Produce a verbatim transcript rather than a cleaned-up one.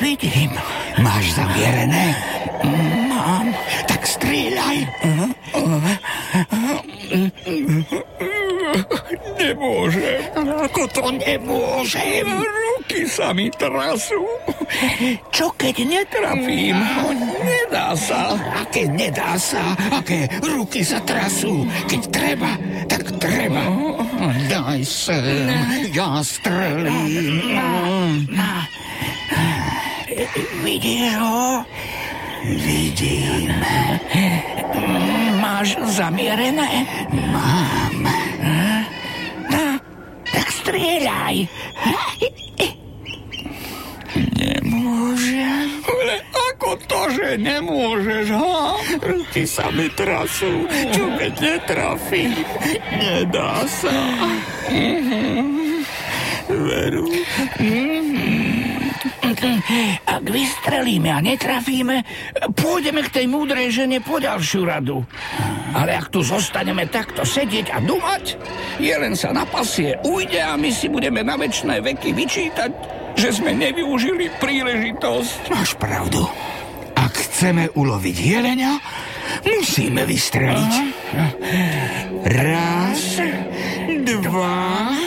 Nevidím. Máš zamierené? Mám. Tak strieľaj. Nemôžem. Ako to nemôžem? Ruky sa mi trasú. Čo keď netrafím? Nedá sa. Aké nedá sa? Aké ruky sa trasú? Keď treba, tak treba. Daj sem, ja strelím. Vidíš ho? Vidím. Máš zamierené? Mám. No, tak strieľaj. Nemôžem. Ale ako to, že nemôžeš, ha? Ruky sa mi trasú. Čo keď netrafím? Nedá sa. Mm-hmm. Veru. Mm-hmm. Ak vystrelíme a netrafíme, pôjdeme k tej múdrej žene po ďalšiu radu. Ale ak tu zostaneme takto sedieť a dumať, Jelen sa napasie, ujde a my si budeme na večné veky vyčítať, že sme nevyužili príležitosť. Máš pravdu. Ak chceme uloviť jelenia, musíme vystreliť. Raz, dva...